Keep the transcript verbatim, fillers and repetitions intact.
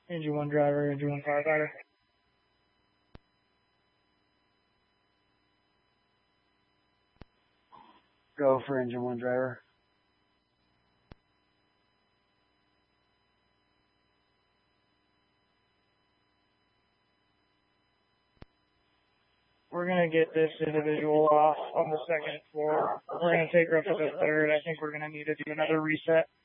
Engine one driver, engine one firefighter. Go for engine one driver. We're going to get this individual off on the second floor. We're going to take her up to the third. I think we're going to need to do another reset.